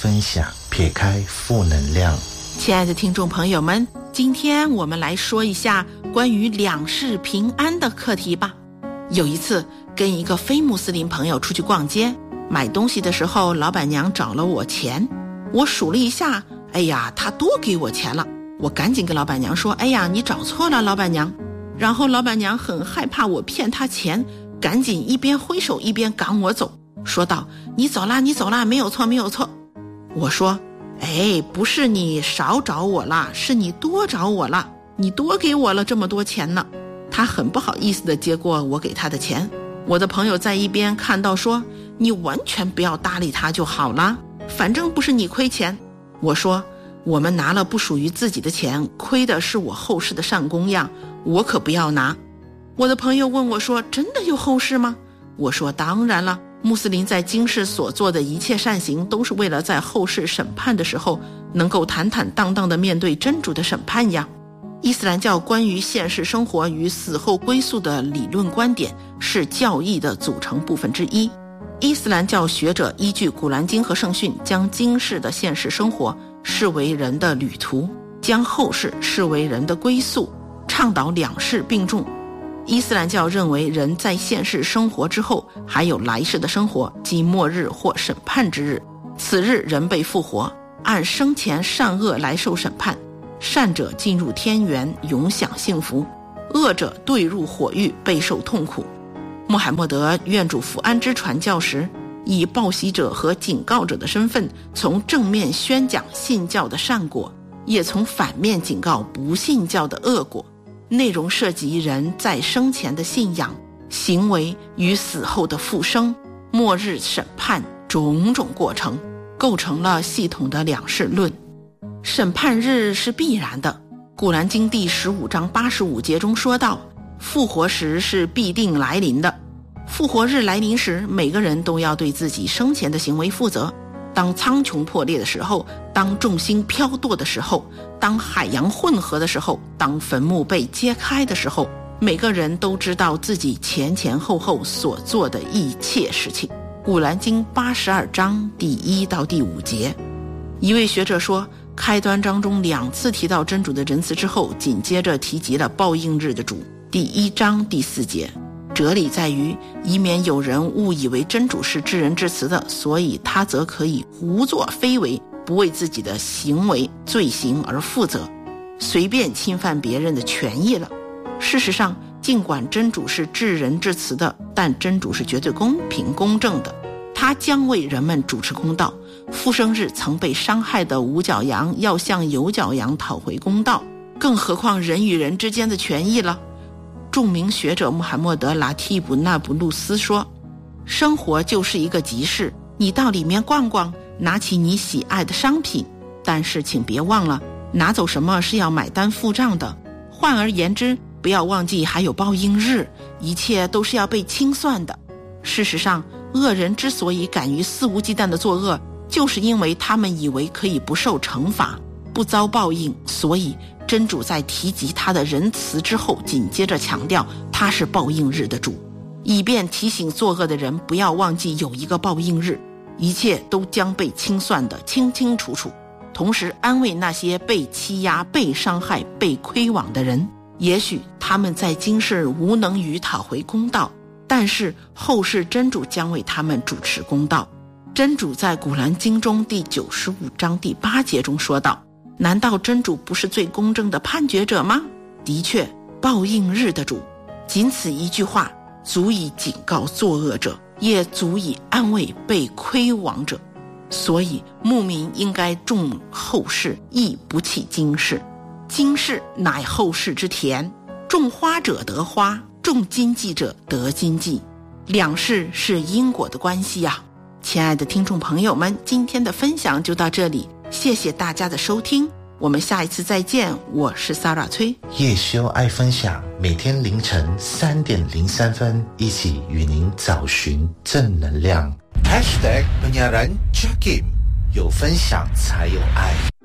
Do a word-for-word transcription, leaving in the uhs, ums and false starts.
分享，撇开负能量。 亲爱的听众朋友们，今天我们来说一下关于两世平安的课题吧。有一次跟一个非穆斯林朋友出去逛街，买东西的时候老板娘找了我钱，我数了一下，哎呀，她多给我钱了。我赶紧跟老板娘说，哎呀，你找错了老板娘。然后老板娘很害怕我骗她钱，赶紧一边挥手一边赶我走，说道，你走啦你走啦，没有错没有错。我说，哎，不是你少找我啦，是你多找我啦，你多给我了这么多钱呢。他很不好意思地接过我给他的钱。我的朋友在一边看到说，你完全不要搭理他就好了，反正不是你亏钱。我说，我们拿了不属于自己的钱，亏的是我后世的善功呀，我可不要拿。我的朋友问我说，真的有后世吗？我说，当然了，穆斯林在今世所做的一切善行，都是为了在后世审判的时候能够坦坦荡荡地面对真主的审判呀。伊斯兰教关于现世生活与死后归宿的理论观点是教义的组成部分之一。伊斯兰教学者依据古兰经和圣训，将今世的现实生活视为人的旅途，将后世视为人的归宿，倡导两世并重。伊斯兰教认为人在现世生活之后还有来世的生活，即末日或审判之日。此日人被复活，按生前善恶来受审判，善者进入天园永享幸福，恶者堕入火狱备受痛苦。穆罕默德愿主福安之传教时，以报喜者和警告者的身份，从正面宣讲信教的善果，也从反面警告不信教的恶果。内容涉及人在生前的信仰、行为与死后的复生、末日审判种种过程，构成了系统的两世论。审判日是必然的，古兰经第十五章八十五节中说道，复活时是必定来临的。复活日来临时，每个人都要对自己生前的行为负责。当苍穹破裂的时候，当众星飘堕的时候，当海洋混合的时候，当坟墓被揭开的时候，每个人都知道自己前前后后所做的一切事情。古兰经八十二章第一到第五节。一位学者说，开端章中两次提到真主的仁慈之后，紧接着提及了报应日的主。第一章第四节，哲理在于以免有人误以为真主是至仁至慈的，所以他则可以胡作非为，不为自己的行为罪行而负责，随便侵犯别人的权益了。事实上，尽管真主是至仁至慈的，但真主是绝对公平公正的，他将为人们主持公道。复生日曾被伤害的无角羊要向有角羊讨回公道，更何况人与人之间的权益了。著名学者穆罕默德·拉提布·纳布鲁斯说，生活就是一个集市，你到里面逛逛，拿起你喜爱的商品，但是请别忘了，拿走什么是要买单付账的。换而言之，不要忘记还有报应日，一切都是要被清算的。事实上，恶人之所以敢于肆无忌惮的作恶，就是因为他们以为可以不受惩罚，不遭报应，所以真主在提及他的仁慈之后，紧接着强调他是报应日的主，以便提醒作恶的人不要忘记有一个报应日，一切都将被清算得清清楚楚。同时安慰那些被欺压、被伤害、被亏枉的人，也许他们在今世无能于讨回公道，但是后世真主将为他们主持公道。真主在古兰经中第九十五章第八节中说道，难道真主不是最公正的判决者吗？的确，报应日的主，仅此一句话足以警告作恶者，也足以安慰被亏枉者。所以牧民应该重后世，亦不弃今世。今世乃后世之田，种花者得花，种经济者得经济，两世是因果的关系呀、啊。亲爱的听众朋友们，今天的分享就到这里，谢谢大家的收听，我们下一次再见。我是 Sarah 崔， 叶修爱分享，每天凌晨三点零三分，一起与您找寻正能量。Hashtag penyiaran Jakim， 有分享才有爱。